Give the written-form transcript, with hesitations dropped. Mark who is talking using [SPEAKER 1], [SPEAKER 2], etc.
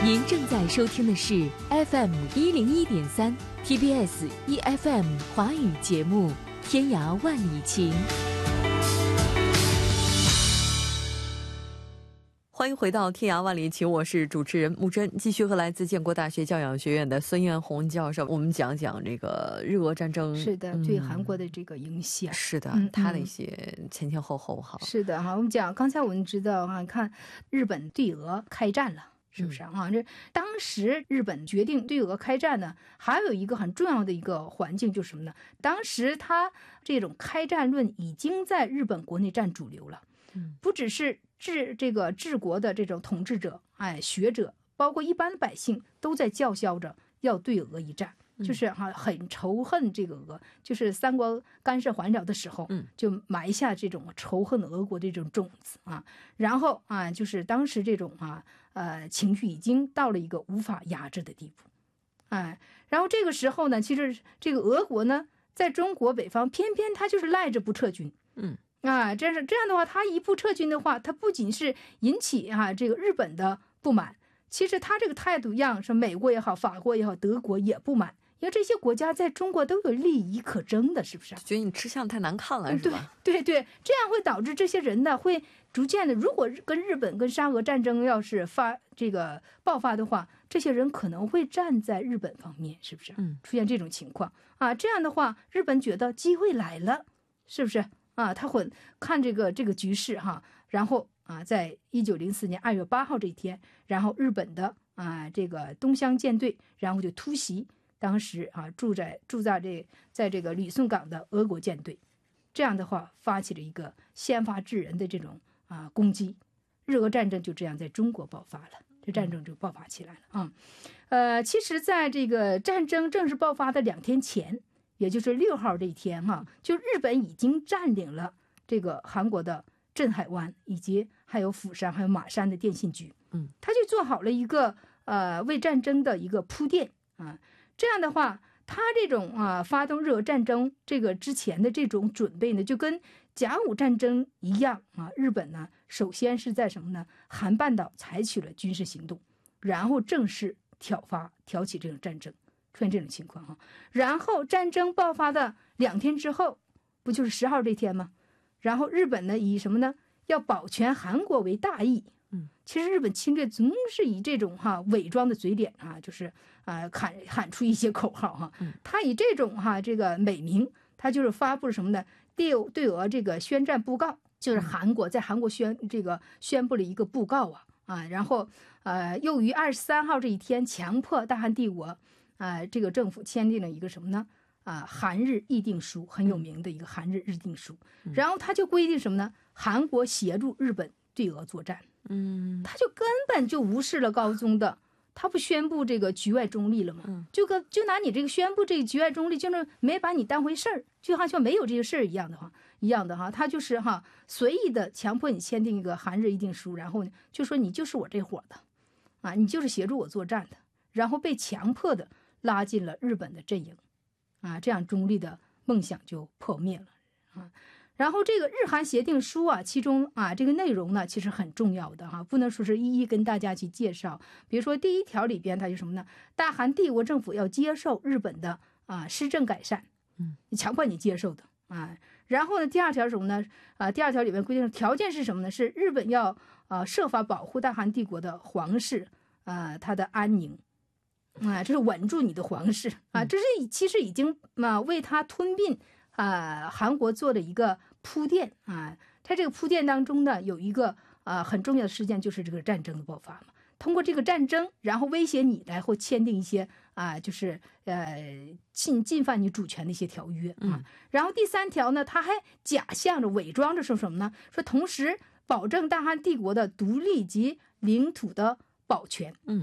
[SPEAKER 1] 您正在收听的是 FM101.3 TBS EFM 华语节目《天涯万里情》。欢迎回到《天涯万里情》，我是主持人木真，继续和来自建国大学教养学院的孙艳红教授，我们讲讲这个日俄战争。
[SPEAKER 2] 是的，对韩国的这个影响。
[SPEAKER 1] 是的，它的一些前前后后哈。
[SPEAKER 2] 是的哈，我们讲刚才我们知道哈，看日本对俄开战了。是不是啊？这当时日本决定对俄开战呢，还有一个很重要的一个环境就是什么呢？当时他这种开战论已经在日本国内占主流了，不只是治国的这种统治者，学者，包括一般的百姓都在叫嚣着要对俄一战。就是很仇恨这个俄，就是三国干涉还辽的时候，就埋下这种仇恨俄国的这种种子啊。然后就是当时这种情绪已经到了一个无法压制的地步，然后这个时候呢，其实这个俄国呢，在中国北方偏偏他就是赖着不撤军，这样的话，他一不撤军的话，他不仅是引起这个日本的不满，其实他这个态度让是美国也好，法国也好，德国也不满。因为这些国家在中国都有利益可争的，是不是？
[SPEAKER 1] 觉得你吃相太难看了，是吧？
[SPEAKER 2] 对，这样会导致这些人呢，会逐渐的，如果跟日本跟沙俄战争要是爆发的话，这些人可能会站在日本方面，是不是？出现这种情况这样的话，日本觉得机会来了，是不是他会看这个局势然后在1904年2月8号这一天，然后日本的这个东乡舰队，然后就突袭。当时驻在这个吕宋港的俄国舰队，这样的话发起了一个先发制人的这种攻击，日俄战争就这样在中国爆发了，这战争就爆发起来了其实在这个战争正式爆发的2天前，也就是6号这一天就日本已经占领了这个韩国的镇海湾，以及还有釜山还有马山的电信局，他就做好了一个为战争的一个铺垫这样的话，他这种发动日俄战争这个之前的这种准备呢，就跟甲午战争一样日本呢，首先是在什么呢？韩半岛采取了军事行动，然后正式挑起这种战争，出现这种情况然后战争爆发的2天之后，不就是10号这天吗？然后日本呢，以什么呢？要保全韩国为大义。其实日本侵略总是以这种伪装的嘴脸就是喊出一些口号他以这种这个美名，他就是发布了什么呢？对俄这个宣战布告，就是韩国在韩国宣布了一个布告然后又于23号这一天强迫大韩帝国这个政府签订了一个什么呢？韩日议定书，很有名的一个韩日议定书。然后他就规定什么呢？韩国协助日本对俄作战。他就根本就无视了高宗的，他不宣布这个局外中立了吗？就拿你这个宣布这个局外中立，就是没把你当回事儿，就好像没有这个事儿一样的他就是随意的强迫你签订一个韩日议定书，然后呢就说你就是我这伙的你就是协助我作战的，然后被强迫的拉进了日本的阵营这样中立的梦想就破灭了然后这个日韩协定书其中这个内容呢其实很重要的不能说是一一跟大家去介绍。比如说第1条里边它就什么呢？大韩帝国政府要接受日本的施政改善，强迫你接受的然后呢第2条是什么呢？第2条里面规定条件是什么呢？是日本要设法保护大韩帝国的皇室它的安宁这是稳住你的皇室这是其实已经为他吞并韩国做了一个铺垫在这个铺垫当中呢，有一个很重要的事件，就是这个战争的爆发嘛。通过这个战争，然后威胁你来或签订一些就是侵犯你主权的一些条约然后第3条呢，他还假象着伪装着说什么呢？说同时保证大韩帝国的独立及领土的保全